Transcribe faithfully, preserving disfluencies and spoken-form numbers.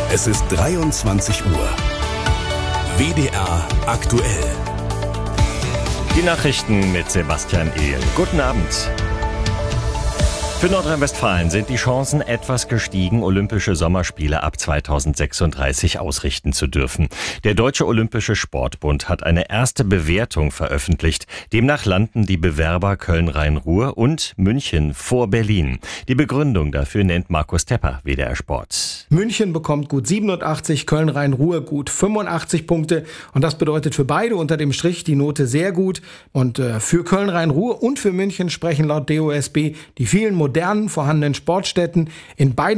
Es ist dreiundzwanzig Uhr. W D R aktuell. Die Nachrichten mit Sebastian Ehl. Guten Abend. Für Nordrhein-Westfalen sind die Chancen etwas gestiegen, Olympische Sommerspiele ab zweitausendsechsunddreißig ausrichten zu dürfen. Der Deutsche Olympische Sportbund hat eine erste Bewertung veröffentlicht. Demnach landen die Bewerber Köln-Rhein-Ruhr und München vor Berlin. Die Begründung dafür nennt Markus Tepper, W D R Sport. München bekommt gut siebenundachtzig, Köln-Rhein-Ruhr gut fünfundachtzig Punkte. Und das bedeutet für beide unter dem Strich die Note sehr gut. Und äh, für Köln-Rhein-Ruhr und für München sprechen laut D O S B die vielen modernen vorhandenen Sportstätten in beiden